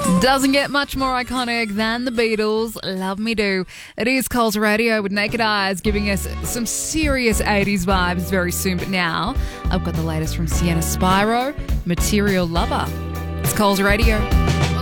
Doesn't get much more iconic than the Beatles. Love Me Do. It is Coles Radio with Naked Eyes giving us some serious 80s vibes very soon. But now I've got the latest from Sienna Spyro, Material Lover. It's Coles Radio.